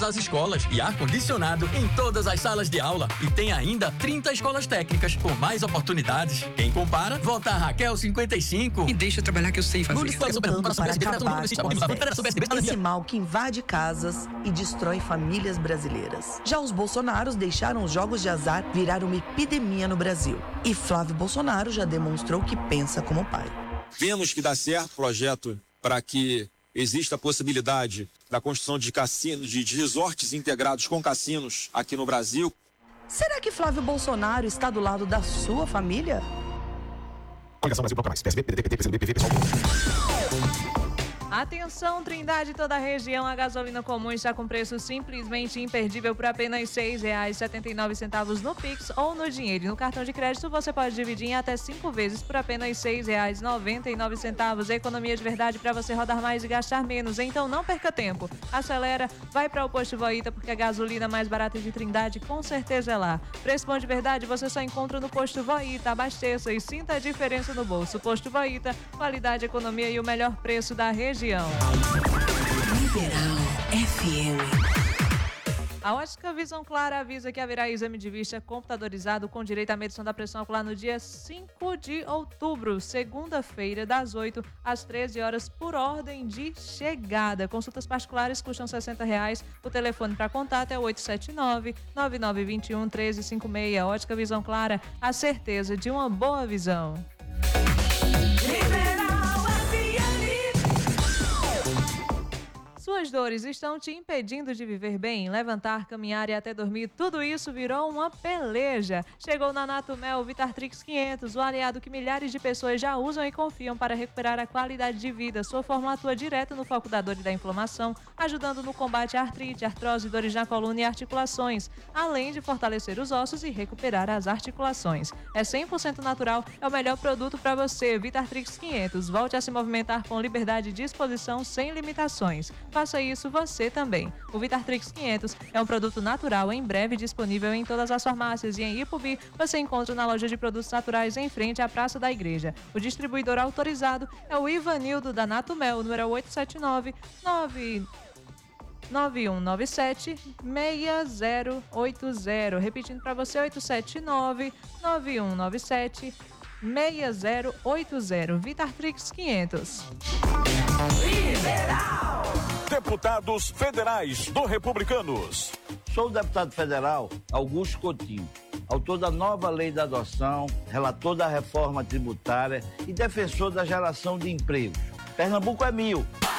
as escolas e ar-condicionado em todas as salas de aula. E tem ainda 30 escolas técnicas com mais oportunidades. Quem compara, vota a Raquel 55. Me deixa trabalhar que eu sei fazer. Esse mal que invade casas e destrói famílias brasileiras. Já os Bolsonaros deixaram os jogos de azar virar uma epidemia no Brasil. E Flávio Bolsonaro já demonstrou que pensa como pai. Vemos que dá certo o projeto para que exista a possibilidade da construção de cassinos, de resorts integrados com cassinos aqui no Brasil. Será que Flávio Bolsonaro está do lado da sua família? Coligação Brasil Bloco Mais. PSB, PDT, PT, PCdoB, PV, PSOL. Atenção, Trindade e toda a região, a gasolina comum está com preço simplesmente imperdível por apenas R$ 6,79 no Pix ou no dinheiro. E no cartão de crédito você pode dividir em até 5 vezes por apenas R$ 6,99. Economia de verdade para você rodar mais e gastar menos. Então não perca tempo. Acelera, vai para o Posto Voita porque a gasolina mais barata de Trindade com certeza é lá. Preço bom de verdade você só encontra no Posto Voita. Abasteça e sinta a diferença no bolso. Posto Voita, qualidade, economia e o melhor preço da região. Liberal FM. A Ótica Visão Clara avisa que haverá exame de vista computadorizado com direito à medição da pressão ocular no dia 5 de outubro, segunda-feira, das 8 às 13 horas, por ordem de chegada. Consultas particulares custam R$ 60. O telefone para contato é 879-9921-1356. Ótica Visão Clara, a certeza de uma boa visão. Suas dores estão te impedindo de viver bem? Levantar, caminhar e até dormir, tudo isso virou uma peleja. Chegou na Natumel o Vitartrix 500, o aliado que milhares de pessoas já usam e confiam para recuperar a qualidade de vida. Sua fórmula atua direto no foco da dor e da inflamação, ajudando no combate à artrite, artrose, dores na coluna e articulações, além de fortalecer os ossos e recuperar as articulações. É 100% natural, é o melhor produto para você. Vitartrix 500, volte a se movimentar com liberdade e disposição sem limitações. Faça isso você também. O Vitartrix 500 é um produto natural, em breve disponível em todas as farmácias, e em Ipubi você encontra na loja de produtos naturais em frente à Praça da Igreja. O distribuidor autorizado é o Ivanildo da Natumel, número 879-9197-6080. Repetindo para você, 879-9197-6080. Vitartrix 500. Liberal! Deputados Federais do Republicanos. Sou o deputado federal Augusto Coutinho, autor da nova lei da adoção, relator da reforma tributária e defensor da geração de empregos. Pernambuco é 1000.